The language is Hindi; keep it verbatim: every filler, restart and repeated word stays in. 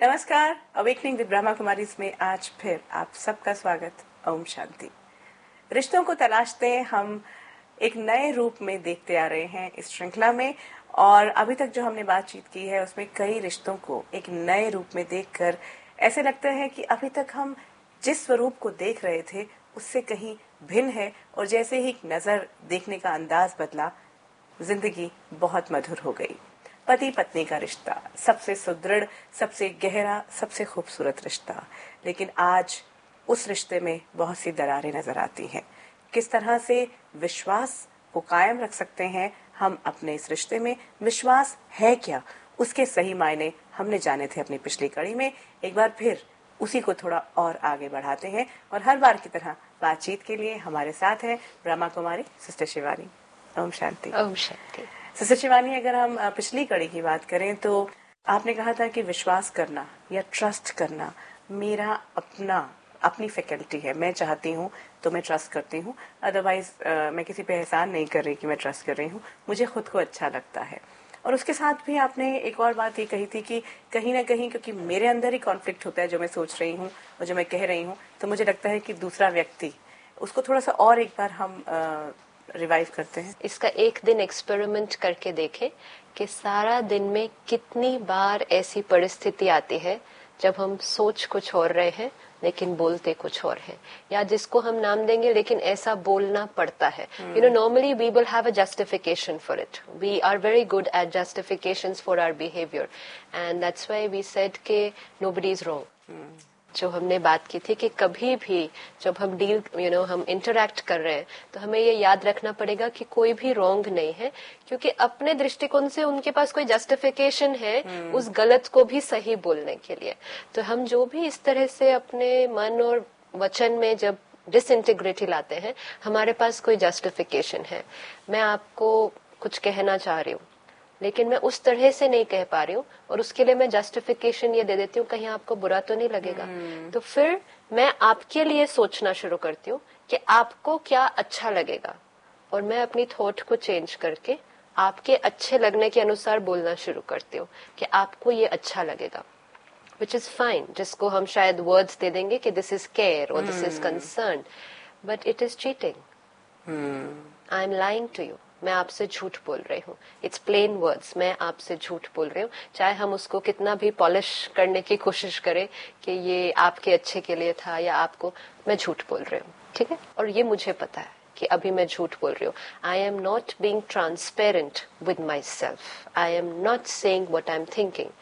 नमस्कार, अवेकनिंग विद ब्रह्मा कुमारी में आज फिर आप सबका स्वागत। ओम शांति। रिश्तों को तलाशते हम एक नए रूप में देखते आ रहे हैं इस श्रृंखला में, और अभी तक जो हमने बातचीत की है उसमें कई रिश्तों को एक नए रूप में देखकर ऐसे लगता है कि अभी तक हम जिस स्वरूप को देख रहे थे उससे कहीं भिन्न है, और जैसे ही नजर देखने का अंदाज बदला, जिंदगी बहुत मधुर हो गई। पति पत्नी का रिश्ता सबसे सुदृढ़, सबसे गहरा, सबसे खूबसूरत रिश्ता, लेकिन आज उस रिश्ते में बहुत सी दरारें नजर आती हैं। किस तरह से विश्वास को कायम रख सकते हैं हम अपने इस रिश्ते में? विश्वास है क्या, उसके सही मायने हमने जाने थे अपनी पिछली कड़ी में। एक बार फिर उसी को थोड़ा और आगे बढ़ाते हैं, और हर बार की तरह बातचीत के लिए हमारे साथ है ब्रह्मा कुमारी सिस्टर शिवानी। ओम शांति। ओम शांति। सिस्टर शिवानी, अगर हम पिछली कड़ी की बात करें तो आपने कहा था कि विश्वास करना या ट्रस्ट करना मेरा अपना अपनी फैकल्टी है। मैं चाहती हूँ तो मैं ट्रस्ट करती हूँ, अदरवाइज मैं किसी पे एहसान नहीं कर रही कि मैं ट्रस्ट कर रही हूँ, मुझे खुद को अच्छा लगता है। और उसके साथ भी आपने एक और बात ये कही थी कि कहीं ना कहीं क्योंकि मेरे अंदर ही कॉन्फ्लिक्ट होता है, जो मैं सोच रही हूँ और जो मैं कह रही हूँ, तो मुझे लगता है कि दूसरा व्यक्ति उसको थोड़ा सा और एक बार हम रिवाइव करते हैं। इसका एक दिन एक्सपेरिमेंट करके देखें कि सारा दिन में कितनी बार ऐसी परिस्थिति आती है जब हम सोच कुछ और रहे हैं लेकिन बोलते कुछ और है, या जिसको हम नाम देंगे लेकिन ऐसा बोलना पड़ता है। You know, normally we will have a justification for it. We are very good at justifications for our behaviour, and that's why we said के नोबडी इज रॉन्ग। जो हमने बात की थी कि कभी भी जब हम डील यू नो हम इंटरैक्ट कर रहे हैं तो हमें ये याद रखना पड़ेगा कि कोई भी रॉन्ग नहीं है, क्योंकि अपने दृष्टिकोण से उनके पास कोई जस्टिफिकेशन है hmm. उस गलत को भी सही बोलने के लिए। तो हम जो भी इस तरह से अपने मन और वचन में जब डिसइंटीग्रिटी लाते हैं, हमारे पास कोई जस्टिफिकेशन है। मैं आपको कुछ कहना चाह रही हूँ लेकिन मैं उस तरह से नहीं कह पा रही हूँ, और उसके लिए मैं जस्टिफिकेशन ये दे देती हूँ, कहीं आपको बुरा तो नहीं लगेगा। hmm. तो फिर मैं आपके लिए सोचना शुरू करती हूँ कि आपको क्या अच्छा लगेगा, और मैं अपनी थॉट को चेंज करके आपके अच्छे लगने के अनुसार बोलना शुरू करती हूँ कि आपको ये अच्छा लगेगा, विच इज फाइन, जिसको हम शायद वर्ड्स दे देंगे कि दिस इज केयर और this is concern, but it is cheating. I am lying to you. मैं आपसे झूठ बोल रही हूँ। इट्स प्लेन वर्ड्स, मैं आपसे झूठ बोल रही हूँ, चाहे हम उसको कितना भी पॉलिश करने की कोशिश करें कि ये आपके अच्छे के लिए था या आपको, मैं झूठ बोल रही हूँ, ठीक है। और ये मुझे पता है कि अभी मैं झूठ बोल रही हूँ। I am not being transparent with my self. I am not saying what I am thinking.